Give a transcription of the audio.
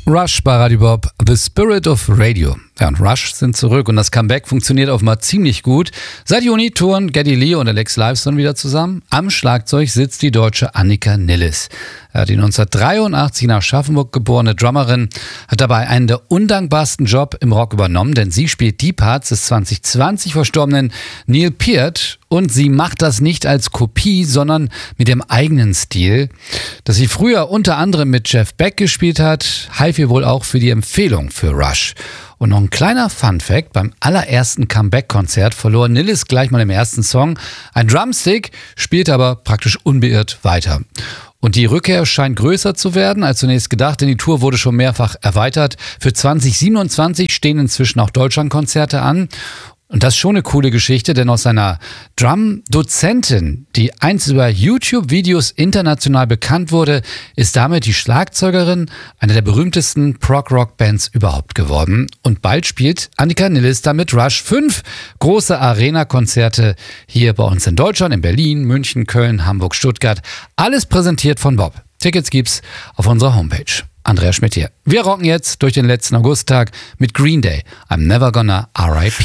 Rush bei Radio Bob, The Spirit of Radio. Ja, und Rush sind zurück und das Comeback funktioniert offenbar ziemlich gut. Seit Juni touren Geddy Lee und Alex Lifeson wieder zusammen. Am Schlagzeug sitzt die Deutsche Annika Nilles. Die 1983 nach Aschaffenburg geborene Drummerin hat dabei einen der undankbarsten Job im Rock übernommen, denn sie spielt die Parts des 2020 verstorbenen Neil Peart und sie macht das nicht als Kopie, sondern mit dem eigenen Stil. Dass sie früher unter anderem mit Jeff Beck gespielt hat, half ihr wohl auch für die Empfehlung für Rush. Und noch ein kleiner Funfact: Beim allerersten Comeback-Konzert verlor Nilles gleich mal im ersten Song ein Drumstick, spielte aber praktisch unbeirrt weiter. Und die Rückkehr scheint größer zu werden als zunächst gedacht, denn die Tour wurde schon mehrfach erweitert. Für 2027 stehen inzwischen auch Deutschlandkonzerte an. Und das ist schon eine coole Geschichte, denn aus seiner Drum-Dozentin, die einst über YouTube-Videos international bekannt wurde, ist damit die Schlagzeugerin einer der berühmtesten Prog-Rock-Bands überhaupt geworden. Und bald spielt Annika Nilles damit Rush 5 große Arena-Konzerte hier bei uns in Deutschland, in Berlin, München, Köln, Hamburg, Stuttgart. Alles präsentiert von Bob. Tickets gibt's auf unserer Homepage. Andreas Schmidt hier. Wir rocken jetzt durch den letzten Augusttag mit Green Day. I'm never gonna R.I.P.